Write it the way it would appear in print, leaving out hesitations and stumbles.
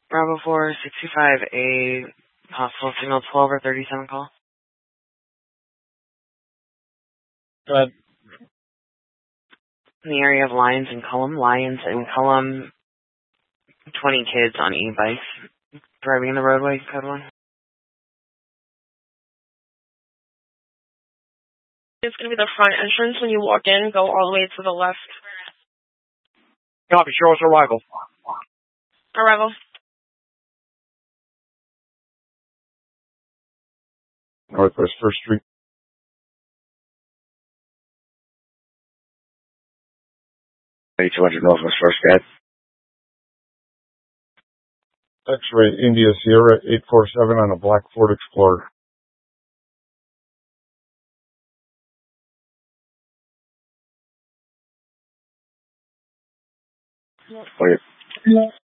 Bravo 465A, possible signal 12 or 37 call. Go ahead. In the area of Lyons and Cullum, 20 kids on e-bikes driving in the roadway, code 1. It's going to be the front entrance. When you walk in, go all the way to the left. Copy, show us arrival. Arrival. Northwest 1st Street. A200 Northwest 1st, Guide. X-ray India Sierra 847 on a black Ford Explorer. Clear.